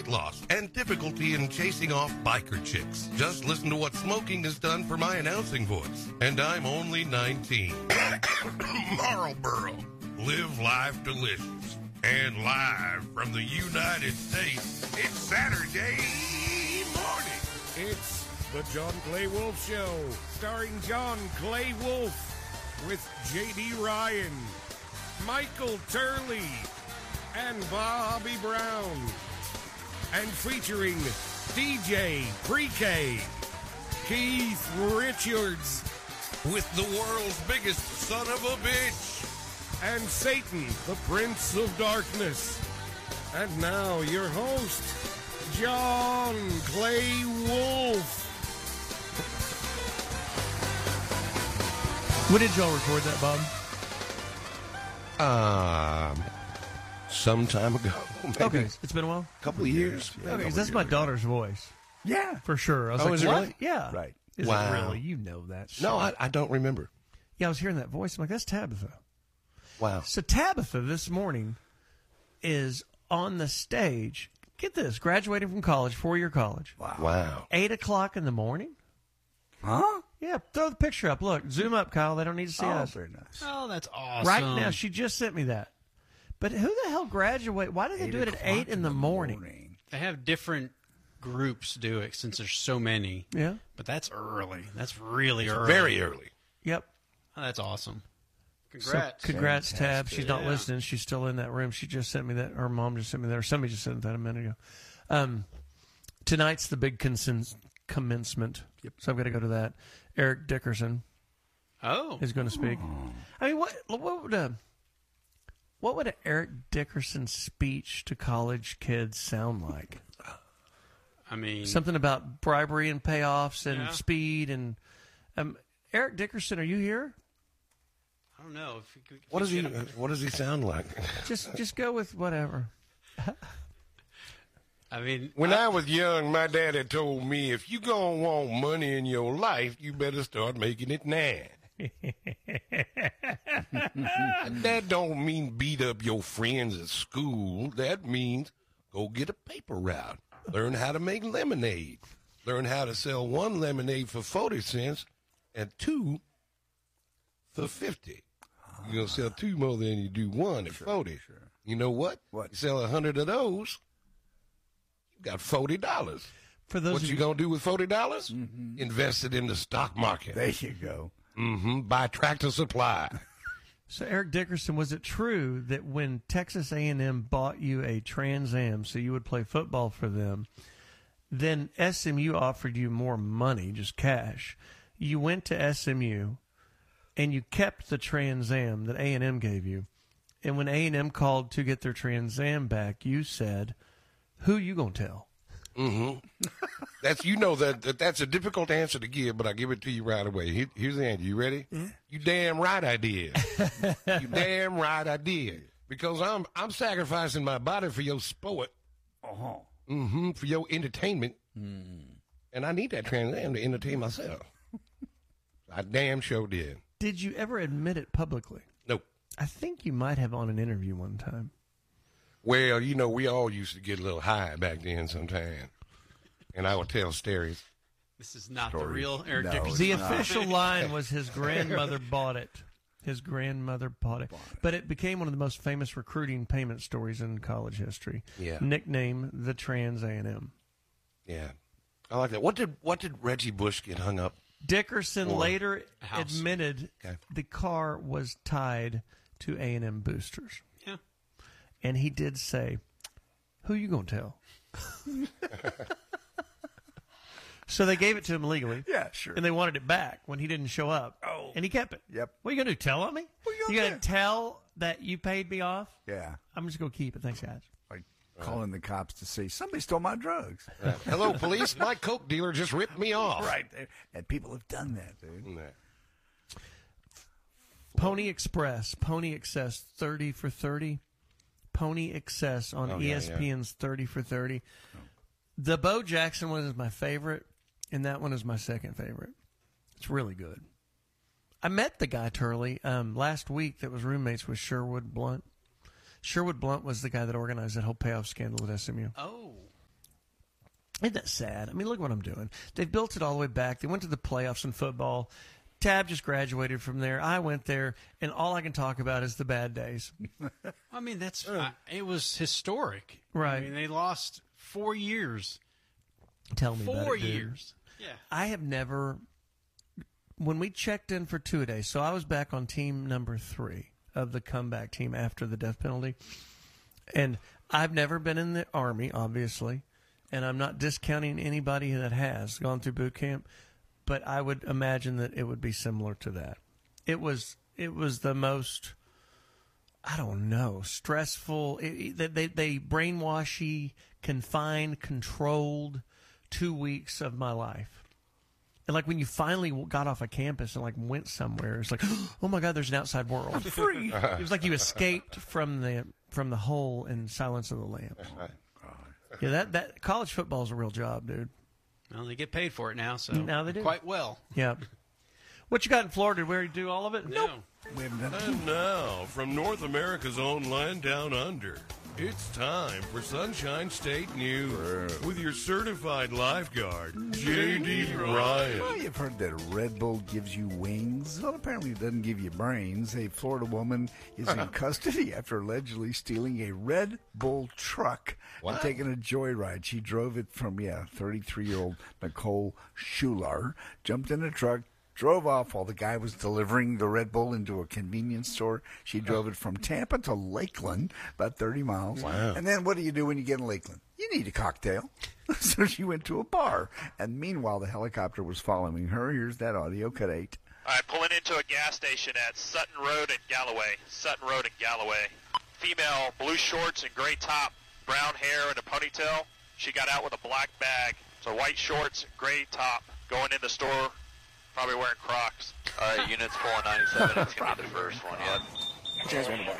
loss, and difficulty in chasing off biker chicks. Just listen to what smoking has done for my announcing voice. And I'm only 19. Marlboro. Live life delicious. And live from the United States, it's Saturday morning. It's the John Clay Wolf Show, starring John Clay Wolf with J.D. Ryan, Michael Turley, and Bobby Brown. And featuring DJ Pre-K, Keith Richards, With the world's biggest son of a bitch. and Satan, the Prince of Darkness. And now your host, John Clay Wolf. When did y'all record that, Bob? Some time ago. Maybe Okay, it's been a while. a couple of years. Okay, 'cause that's my daughter's voice Yeah. for sure. I was Oh, like, is it what? really? Yeah, Right. Is Wow. it really? You know that? Shit. No, I don't remember. Yeah, I was hearing that voice. I'm like, that's Tabitha. Wow. So Tabitha this morning is on the stage. Get this, graduating from college, 4-year college. Wow. 8 o'clock in the morning. Huh? Yeah, throw the picture up. Look, zoom up, Kyle. They don't need to see us. Very nice. Oh, that's awesome. Right now, she just sent me that. But who the hell graduate? Why do they do it at 8 in the morning? They have different groups do it since there's so many. Yeah. But that's early. That's really early. Very early. Yep. Oh, that's awesome. So, Congrats. congrats, Tab. Fantastic. She's not Yeah. listening. She's still in that room. She just sent me that. Her mom just sent me that. Or somebody just sent that a minute ago. Tonight's the big commencement. Yep. So I've got to go to that. Eric Dickerson Oh. is going to speak. I mean, what would an Eric Dickerson speech to college kids sound like? I mean, Something about bribery and payoffs and Yeah. speed and Eric Dickerson, are you here? I don't know. If we could, What does he sound like? Just go with whatever. I mean, When I was young, my daddy told me, if you gonna want money in your life, you better start making it now. And that don't mean beat up your friends at school. That means go get a paper route. Learn how to make lemonade. Learn how to sell one lemonade for 40 cents and two for 50. You're going to sell two more than you do one at 40. Sure. You know what? What? You sell 100 of those, you got $40. For those What of you going to do with $40? Invest it in the stock market. There you go. Buy Tractor Supply. So Eric Dickerson, was it true that when Texas A&M bought you a Trans Am so you would play football for them, then SMU offered you more money, just cash? You went to SMU and you kept the Trans Am that A&M gave you. And when A&M called to get their Trans Am back, you said, who you going to tell? That's that's a difficult answer to give, but I give it to you right away. Here's the answer. You ready? You damn right I did. You damn right I did. Because I'm sacrificing my body for your sport. For your entertainment. And I need that Trans Am to entertain myself. I damn sure did. Did you ever admit it publicly? Nope. I think you might have on an interview one time. Well, we all used to get a little high back then sometime. And I would tell stories. this is not the real Eric No, Dickerson. The It's not. official line was his grandmother bought it. His grandmother bought it. But it became one of the most famous recruiting payment stories in college history. Yeah. Nickname the Trans A&M. Yeah. I like that. What did Reggie Bush get hung up? Dickerson later a house. admitted Okay. the car was tied to A&M boosters. Yeah. And he did say, who you going to tell? So they gave it to him legally. Yeah, sure. And they wanted it back when he didn't show up. Oh. And he kept it. Yep. What are you going to do? Tell on me? What you You gonna going do? to tell that you paid me off? Yeah. I'm just going to keep it. Thanks, guys. Like calling the cops to say, somebody stole my drugs. Hello, police. My Coke dealer just ripped me off. Right. And people have done that, dude. Yeah. Pony Express, Pony Excess 30 for 30. Pony Excess on Oh, yeah, ESPN's 30 for 30. The Bo Jackson one is my favorite, and that one is my second favorite. It's really good. I met the guy, Turley, last week that was roommates with Sherwood Blunt. Sherwood Blunt was the guy that organized that whole payoff scandal at SMU. Oh. Isn't that sad? I mean, look what I'm doing. They've built it all the way back. They went to the playoffs in football. Tab just graduated from there. I went there, and all I can talk about is the bad days. I mean, it was historic. Right. I mean, they lost 4 years. Tell me about 4 it, dude. years. Yeah. I have never, when we checked in for two-a-days, so I was back on team number 3 of the comeback team after the death penalty, and I've never been in the Army, obviously, and I'm not discounting anybody that has gone through boot camp, but I would imagine that it would be similar to that. It was the most, I don't know, stressful. They brainwashy, confined, controlled 2 weeks of my life. And like when you finally got off a campus and like went somewhere, it's like, oh my God, there's an outside world. Free. It was like you escaped from the hole in Silence of the Lambs. Yeah, that college football is a real job, dude. Well, they get paid for it now, so Now they do. quite well. Yeah. What you got in Florida? Did we already do all of it? No. We haven't done And now, from North America's own land down under, it's time for Sunshine State News with your certified lifeguard, J.D. Well, Ryan. you've heard that Red Bull gives you wings. Well, apparently it doesn't give you brains. A Florida woman is in custody after allegedly stealing a Red Bull truck and taking a joyride. She drove it from, 33-year-old Nicole Schuler, jumped in a truck, drove off while the guy was delivering the Red Bull into a convenience store. She drove it from Tampa to Lakeland, about 30 miles. Wow. And then what do you do when you get in Lakeland? You need a cocktail. So she went to a bar. And meanwhile, the helicopter was following her. Here's that audio, cut 8. All right, pulling into a gas station at Sutton Road and Galloway. Sutton Road and Galloway. Female, blue shorts and gray top, brown hair and a ponytail. She got out with a black bag. So white shorts, gray top, going in the store. Probably wearing Crocs. All right, units 497. That's going to be the first one, yep.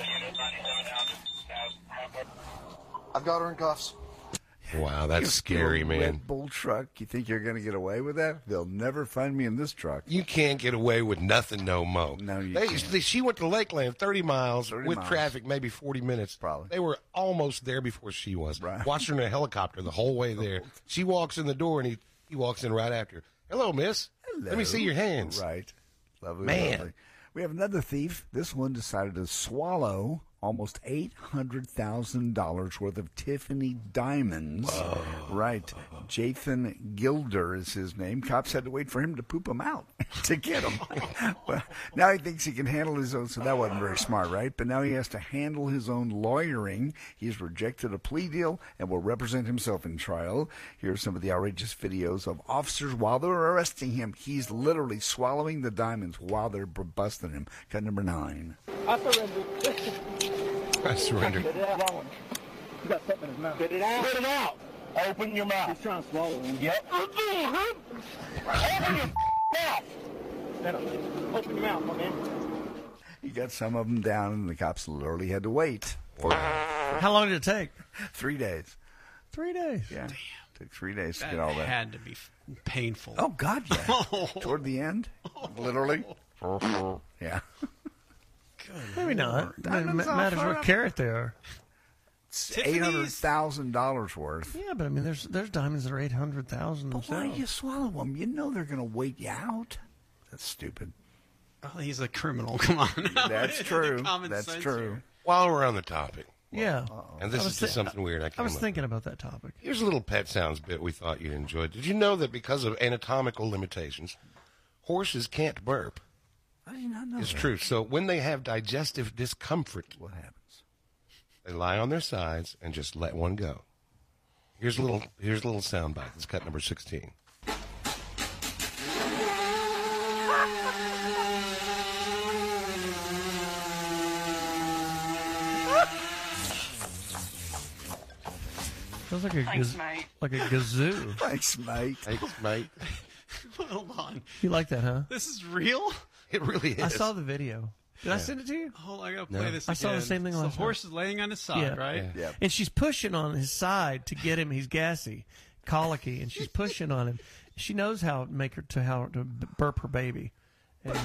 I've got her in cuffs. Wow, that's scary, man. Red Bull truck. You think you're going to get away with that? They'll never find me in this truck. You can't get away with nothing no more. No, you They- can't. She went to Lakeland 30 miles 30 with miles. traffic, maybe 40 minutes. Probably. They were almost there before she was. Right. Watched her in a helicopter the whole way there. She walks in the door, and he walks in right after. Hello, miss. Let me see your hands. Right. Lovely. Man. Lovely. We have another thief. This one decided to swallow almost $800,000 worth of Tiffany diamonds. Whoa. Right. Jathan Gilder is his name. Cops had to wait for him to poop them out to get them. Well, now he thinks he can handle his own, so that wasn't very smart, right? But now he has to handle his own lawyering. He's rejected a plea deal and will represent himself in trial. Here's some of the outrageous videos of officers while they're arresting him. He's literally swallowing the diamonds while they're busting him. Cut number 9. I surrender. I surrendered. Spit it out. You got something in his mouth. Spit it out. Spit it out. Open your mouth. He's trying to swallow him. Yep. Open your mouth. Open your mouth, my man. He got some of them down, and the cops literally had to wait for How long did it take? 3 days. 3 days. Yeah. Took 3 days to That get all that. had to be painful. Oh, God, yeah. Toward the end, literally. Yeah. Maybe not. Diamonds off Matters forever. what carat they are. $800,000 worth. Yeah, but I mean, there's diamonds that are 800,000 But why themselves. you swallow them? You know they're going to wait you out. That's stupid. Well, he's a criminal. Come on. That's true. Common That's sense true. here. While we're on the topic, Yeah. and this I was is just thi- something weird I I came was up thinking about that topic. Here's a little Pet Sounds bit we thought you'd enjoy. Did you know that because of anatomical limitations, horses can't burp? I did not know It's that. true. So when they have digestive discomfort, What happens? they lie on their sides and just let one go. Here's a little sound bite. It's cut number 16. Feels like a like a gazoo. Thanks, mate. Thanks, mate. Hold on. You like that, huh? This is real? It really is. I saw the video. Did I send it to you? Hold on, I gotta play this I again. saw the same thing So last the horse is laying on his side, Yeah. right? Yeah. Yeah. And she's pushing on his side to get him. He's gassy, colicky, and she's pushing on him. She knows how to burp her baby. And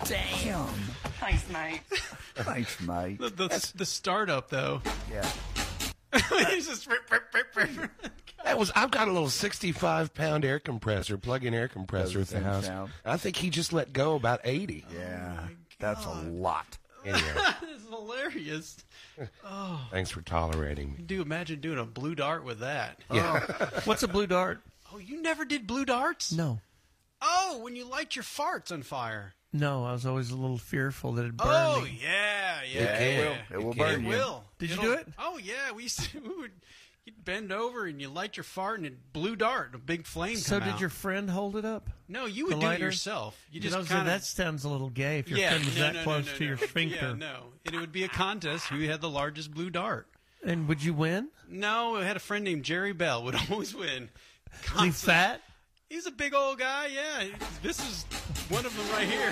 Damn. Thanks, mate. Thanks, mate. The startup though. Yeah. He's just rip. I've got a little 65-pound air compressor, plug-in air compressor at the Does the house. thing sound? I think he just let go about 80. Yeah. That's a lot. Anyway, It's hilarious. thanks for tolerating me. Imagine doing a blue dart with that. Yeah. What's a blue dart? Oh, you never did blue darts? No. Oh, when you light your farts on fire. No, I was always a little fearful that it'd burn Oh, me. yeah. It will burn It you. will. Did you It'll- do it? Oh, yeah. You'd bend over and you light your fart and it blue dart, a big flame So come did out. your friend hold it up? No, you the would do it lighter? yourself. You You just know, kind that of... sounds a little gay if your friend was that close to your sphincter. Yeah, no. And it would be a contest who had the largest blue dart. And would you win? No, I had a friend named Jerry Bell would always win. Is he fat? He's a big old guy, yeah. This is one of them right here.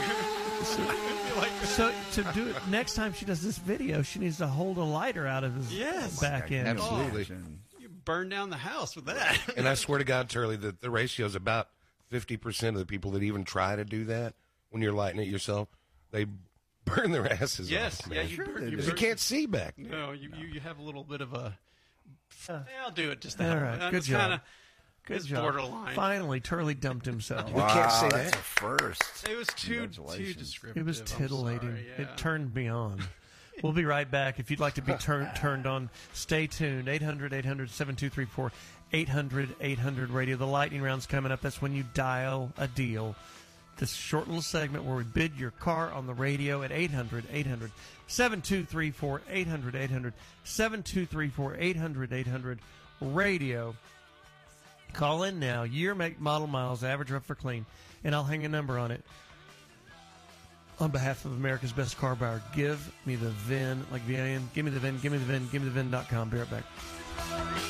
So to do it next time she does this video, she needs to hold a lighter out of his Yes. back end. Absolutely. You burn down the house with that. And I swear to God, Turley, that the ratio is about 50% of the people that even try to do that when you're lighting it yourself, they burn their asses Yes, off. yeah, Man. you burn. Because you can't see back there. No, you have a little bit of a... I'll do it just All that. right, good It's job. kinda- Good it's job. borderline. Finally, Turley dumped himself. We can't say that's that. a first. It was too Congratulations. descriptive. It was I'm tittillating. sorry, yeah. It turned me on. We'll be right back. If you'd like to be turned on, stay tuned. 800-800-7234, 800-800-RADIO. The lightning round's coming up. That's when you dial a deal. This short little segment where we bid your car on the radio at 800-800-7234, 800-800-7234, 800-800-Radio. Call in now. Year, make, model, miles, average, rough or clean, and I'll hang a number on it. On behalf of America's Best Car Buyer, give me the VIN, like VIN, give me the VIN, give me the VIN, give me the VIN.com. Be right back.